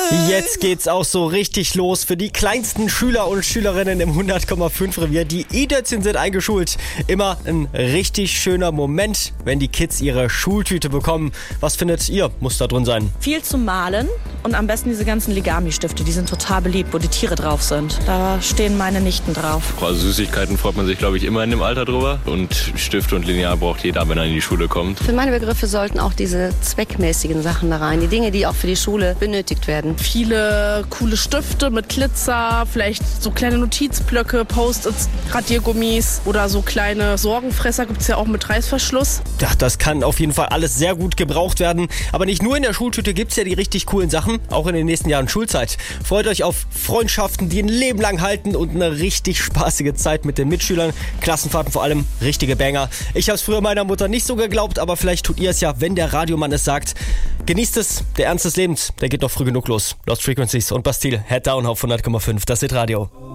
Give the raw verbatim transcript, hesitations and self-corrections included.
Jetzt geht's auch so richtig los für die kleinsten Schüler und Schülerinnen im hundert Komma fünf Revier. Die E-Dötzchen sind eingeschult. Immer ein richtig schöner Moment, wenn die Kids ihre Schultüte bekommen. Was findet ihr, muss da drin sein? Viel zum Malen und am besten diese ganzen Legami-Stifte, die sind total beliebt, wo die Tiere drauf sind. Da stehen meine Nichten drauf. Also Süßigkeiten freut man sich, glaube ich, immer in dem Alter drüber. Und Stift und Lineal braucht jeder, wenn er in die Schule kommt. Für meine Begriffe sollten auch diese zweckmäßigen Sachen da rein. Die Dinge, die auch für die Schule benötigt werden. Viele coole Stifte mit Glitzer, vielleicht so kleine Notizblöcke, Post-its, Radiergummis oder so kleine Sorgenfresser gibt es ja auch mit Reißverschluss. Ja, das kann auf jeden Fall alles sehr gut gebraucht werden. Aber nicht nur in der Schultüte gibt es ja die richtig coolen Sachen, auch in den nächsten Jahren Schulzeit. Freut euch auf Freundschaften, die ein Leben lang halten und eine richtig spaßige Zeit mit den Mitschülern. Klassenfahrten vor allem, richtige Banger. Ich habe es früher meiner Mutter nicht so geglaubt, aber vielleicht tut ihr es ja, wenn der Radiomann es sagt. Genießt es, der Ernst des Lebens, der geht doch früh genug los. Lost Frequencies und Bastille, Head Down auf hundert Komma fünf, das ist Radio.